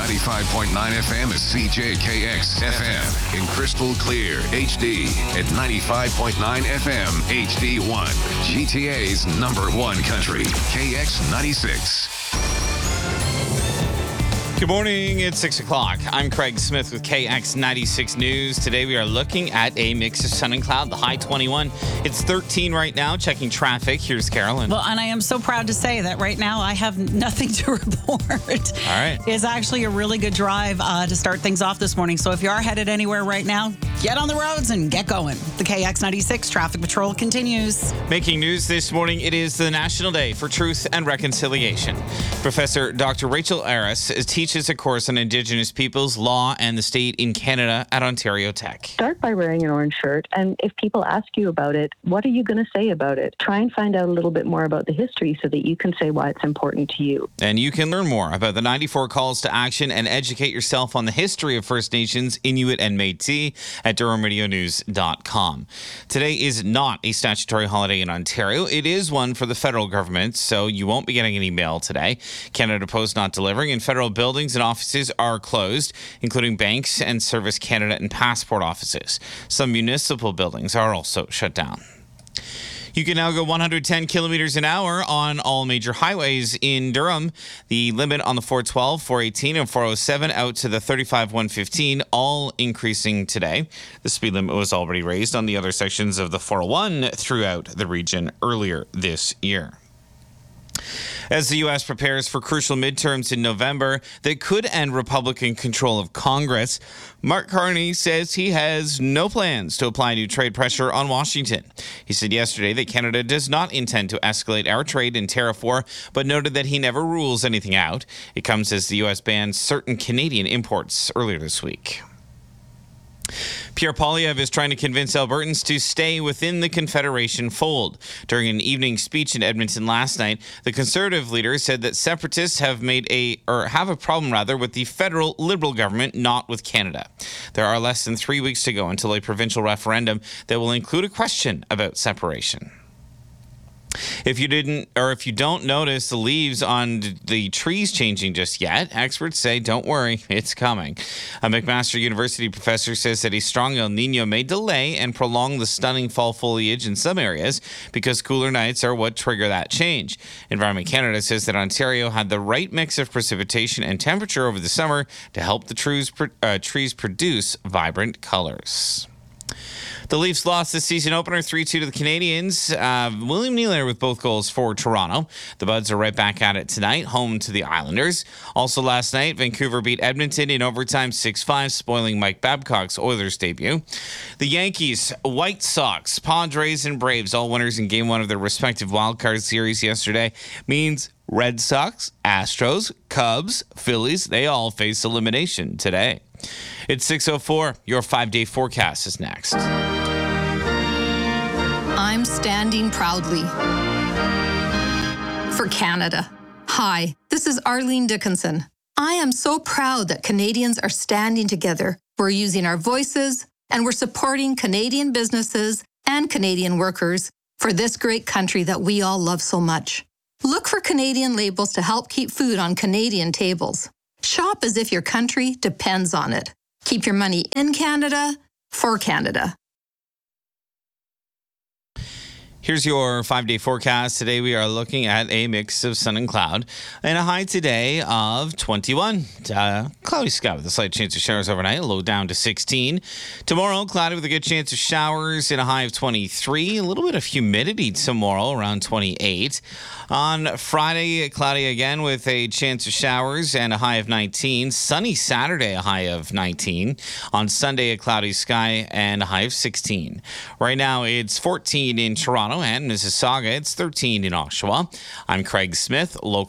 95.9 FM is CJKX FM in crystal clear HD at 95.9 FM HD1. GTA's #1 country, KX 96. Good morning, it's 6 o'clock. I'm Craig Smith with KX 96 News. Today we are looking at a mix of sun and cloud, the high 21. It's 13 right now, checking traffic. Here's Carolyn. Well, and I am so proud to say that right now I have nothing to report. All right. It's actually a really good drive to start things off this morning. So if you are headed anywhere right now, get on the roads and get going. The KX 96 traffic patrol continues. Making news this morning, it is the National Day for Truth and Reconciliation. Professor Dr. Rachel Aris teaches a course on Indigenous peoples, law, and the state in Canada at Ontario Tech. Start by wearing an orange shirt, and if people ask you about it, what are you going to say about it? Try and find out a little bit more about the history so that you can say why it's important to you. And you can learn more about the 94 calls to action and educate yourself on the history of First Nations, Inuit, and Métis at DurhamRadioNews.com. Today is not a statutory holiday in Ontario. It is one for the federal government, so you won't be getting any mail today. Canada Post not delivering, and federal buildings and offices are closed, including banks and Service Canada and passport offices. Some municipal buildings are also shut down. You can now go 110 kilometers an hour on all major highways in Durham. The limit on the 412, 418, and 407 out to the 35, 115, all increasing today. The speed limit was already raised on the other sections of the 401 throughout the region earlier this year. As the U.S. prepares for crucial midterms in November that could end Republican control of Congress, Mark Carney says he has no plans to apply new trade pressure on Washington. He said yesterday that Canada does not intend to escalate our trade and tariff war, but noted that he never rules anything out. It comes as the U.S. banned certain Canadian imports earlier this week. Pierre Poilievre is trying to convince Albertans to stay within the Confederation fold. During an evening speech in Edmonton last night, the Conservative leader said that separatists have a problem with the federal Liberal government, not with Canada. There are less than 3 weeks to go until a provincial referendum that will include a question about separation. If you don't notice the leaves on the trees changing just yet, experts say don't worry, it's coming. A McMaster University professor says that a strong El Nino may delay and prolong the stunning fall foliage in some areas because cooler nights are what trigger that change. Environment Canada says that Ontario had the right mix of precipitation and temperature over the summer to help the trees produce vibrant colors. The Leafs lost the season opener 3-2 to the Canadians. William Nylander with both goals for Toronto. The Buds are right back at it tonight, home to the Islanders. Also last night, Vancouver beat Edmonton in overtime 6-5, spoiling Mike Babcock's Oilers debut. The Yankees, White Sox, Padres, and Braves, all winners in Game 1 of their respective wildcard series yesterday, means Red Sox, Astros, Cubs, Phillies, they all face elimination today. It's 6:04. Your 5-day forecast is next. I'm standing proudly for Canada. Hi, this is Arlene Dickinson. I am so proud that Canadians are standing together. We're using our voices and we're supporting Canadian businesses and Canadian workers for this great country that we all love so much. Look for Canadian labels to help keep food on Canadian tables. Shop as if your country depends on it. Keep your money in Canada, for Canada. Here's your 5-day forecast. Today we are looking at a mix of sun and cloud and a high today of 21. Cloudy sky with a slight chance of showers overnight, a low down to 16. Tomorrow, cloudy with a good chance of showers and a high of 23. A little bit of humidity tomorrow, around 28. On Friday, cloudy again with a chance of showers and a high of 19. Sunny Saturday, a high of 19. On Sunday, a cloudy sky and a high of 16. Right now, it's 14 in Toronto and Mississauga. It's 13 in Oshawa. I'm Craig Smith, local